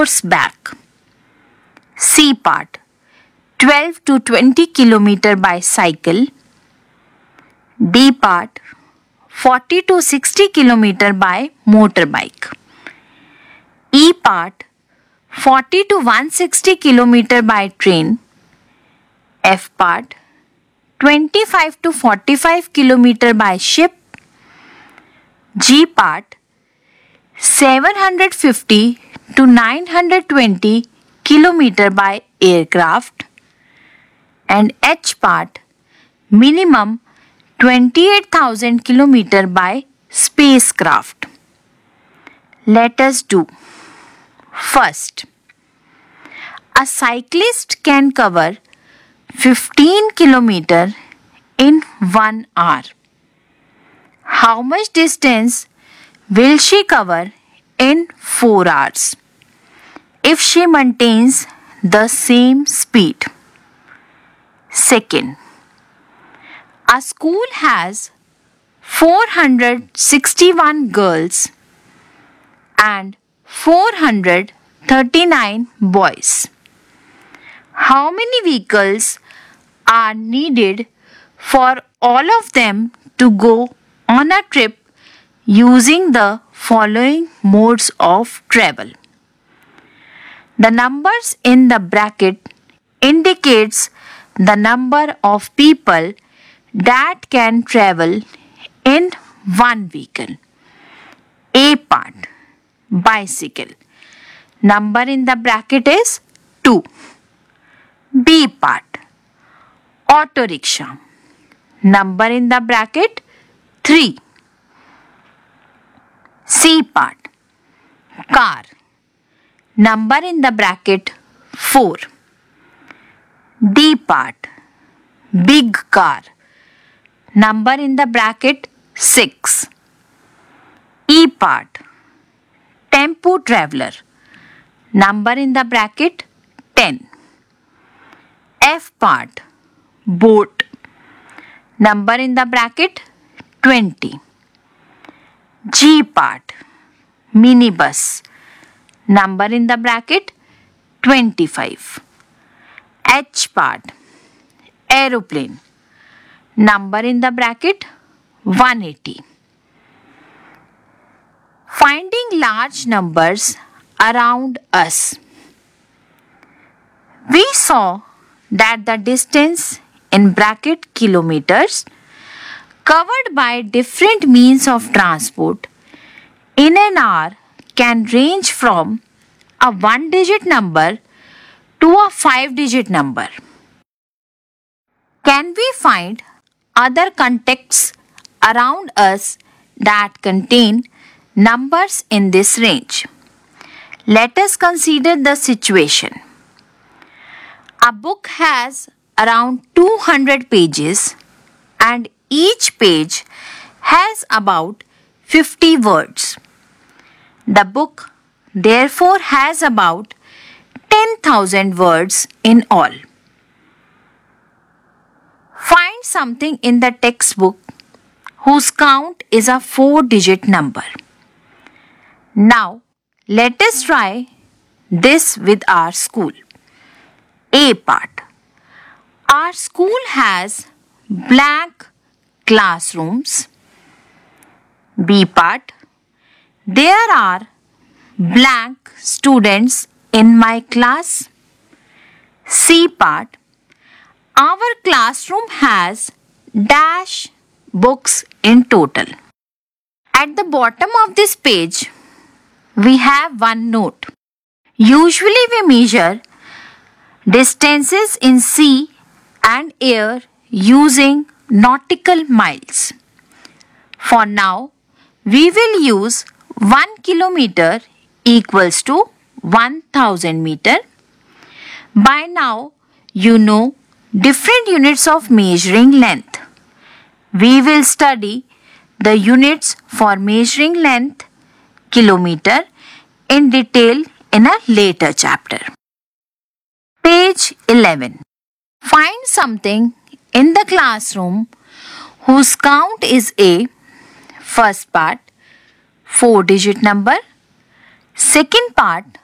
horseback. C part 12 to 20 km by cycle. D part 40 to 60 km by motorbike. E part 40 to 160 km by train. F part 25 to 45 km by ship. G part 750 to 920 km by aircraft. And H part minimum 28,000 km by spacecraft. Let us do. First, a cyclist can cover 15 km in 1 hour. How much distance will she cover in 4 hours if she maintains the same speed? Second, a school has 461 girls and 439 boys. How many vehicles are needed for all of them to go on a trip using the following modes of travel? The numbers in the bracket indicates the number of people that can travel in one vehicle. A part bicycle. Number in the bracket is 2. B part auto rickshaw. Number in the bracket 3. C part car. Number in the bracket 4. D part big car. Number in the bracket 6. E part tempo traveler. Number in the bracket 10. F part boat. Number in the bracket 20. G part minibus. Number in the bracket 25. H part aeroplane. Number in the bracket 180. Finding large numbers around us. We saw that the distance in bracket kilometers covered by different means of transport in an hour can range from a 1-digit number to a 5-digit number. Can we find other contexts around us that contain numbers in this range? Let us consider the situation. A book has around 200 pages and each page has about 50 words. The book therefore has about 10,000 words in all. Find something in the textbook whose count is a 4-digit number. Now, let us try this with our school. A part. Our school has blank classrooms. B part. There are blank students in my class. C part. Our classroom has dash books in total. At the bottom of this page, we have one note. Usually we measure distances in sea and air using nautical miles. For now, we will use 1 kilometer equals to 1000 meter. By now, you know different units of measuring length. We will study the units for measuring length, kilometer, in detail in a later chapter. Page 11. Find something in the classroom whose count is A. First part, 4-digit number. Second part,